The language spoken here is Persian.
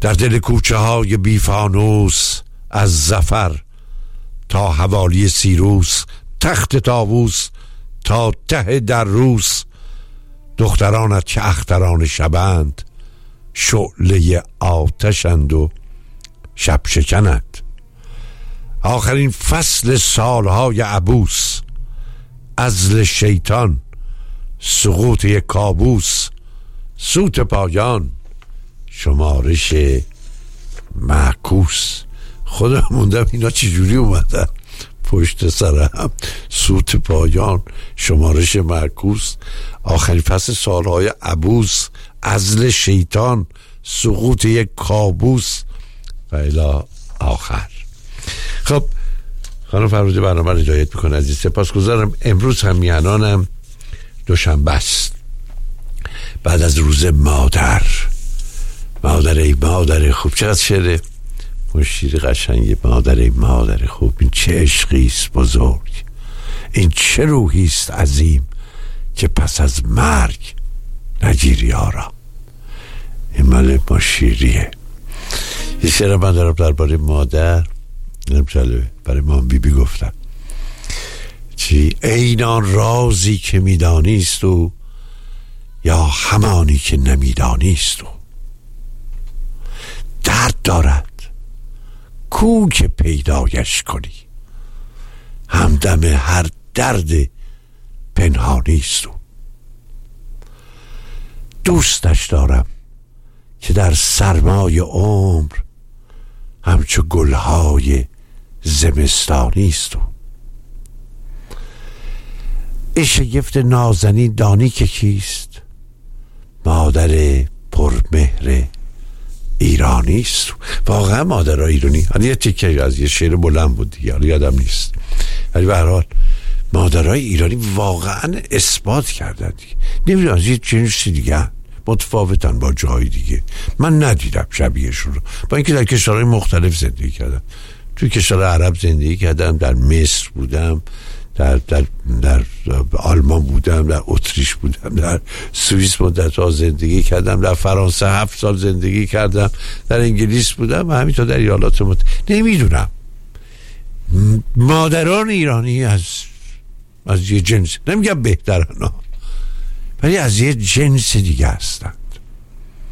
در دل کوچه های بیفانوس، از ظفر تا حوالی سیروس، تخت طاووس تا ته در روس، دخترانت که اختران شبند، شعله آتشند و شب شکنند. آخرین فصل سالهای عبوس، عزل شیطان، سقوط یک کابوس، سوت پایان، شمارش معکوس. خودم موندم اینا چجوری اومدن پشت سرم. سوت پایان، شمارش معکوس، آخرین فصل سالهای عبوس، عزل شیطان، سقوط یک کابوس و الی آخر. خب خانم فرودی برنامه رو هدایت میکنه عزیز، سپاسگزارم. امروز هم میهنانم دوشنبه است، بعد از روز مادر. ای مادر خوب، چقدر شعر اون شیر قشنگی. ای مادر خوب، این چه عشقیست بزرگ، این چه روحیست عظیم، که پس از مرگ نگیری آرام. این مال ما شیریه. یه شعر من دارم درباره مادر، نمی‌شله برای ما بیبی گفتم. چی؟ این آن رازی که میدانیست و یا همانی که نمیدانیست و درد دارد کو که پیدایش کنی، همدم هر درد پنهانیست و دوستش دارم که در سرمای عمر همچو گلهای زمستانیست و ای شگفت نازنین دانی که کیست، مادر پرمهر ایرانیست. واقعا مادرای ایرانی، حالا یه تیکه از یه شعر بلند بود دیگه، حالا یادم نیست، ولی به هر حال مادرای ایرانی واقعا اثبات کردن دیگه. نمیدونم از یه جنسی دیگه متفاوتن با جای دیگه. من ندیدم شبیهشون رو، با اینکه در کشورهای مختلف زندگی کردم. توی کشور عرب زندگی کردم، در مصر بودم، در آلمان بودم، در اتریش بودم، در سوئیس مدت‌ها زندگی کردم، در فرانسه 7 سال زندگی کردم، در انگلیس بودم و همینطور در ایالات متحده. نمیدونم مادران ایرانی از یه جنس، نمیگم بهترن، ولی از یه جنس دیگه هستن.